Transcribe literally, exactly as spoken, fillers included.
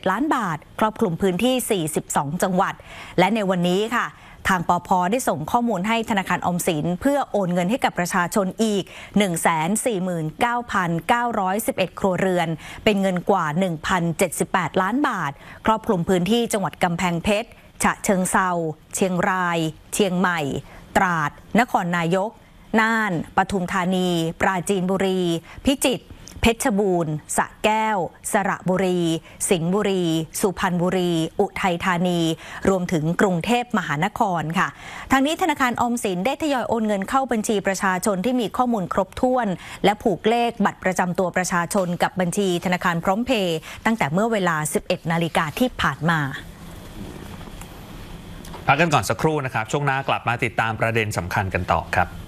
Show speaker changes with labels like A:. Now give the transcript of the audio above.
A: ล้านบาทครอบคลุมพื้นที่สี่สิบสองจังหวัดและในวันนี้ค่ะทางปภ.ได้ส่งข้อมูลให้ธนาคารออมสินเพื่อโอนเงินให้กับประชาชนอีก หนึ่งแสนสี่หมื่นเก้าพันเก้าร้อยสิบเอ็ด ครัวเรือนเป็นเงินกว่า หนึ่งพันเจ็ดสิบแปด ล้านบาทครอบคลุมพื้นที่จังหวัดกำแพงเพชรฉะเชิงเทราเชียงรายเชียงใหม่ตราดนครนายกน่านปทุมธานีปราจีนบุรีพิจิตรเพชรบูรณ์สระแก้วสระบุรีสิงห์บุรีสุพรรณบุรีอุทัยธานีรวมถึงกรุงเทพมหานครค่ะทางนี้ธนาคารออมสินได้ทยอยโอนเงินเข้าบัญชีประชาชนที่มีข้อมูลครบถ้วนและผูกเลขบัตรประจำตัวประชาชนกับบัญชีธนาคารพร้อมเพย์ตั้งแต่เมื่อเวลา สิบเอ็ดนาฬิกาที่ผ่านมา
B: พักกันก่อนสักครู่นะครับช่วงหน้ากลับมาติดตามประเด็นสำคัญกันต่อครับ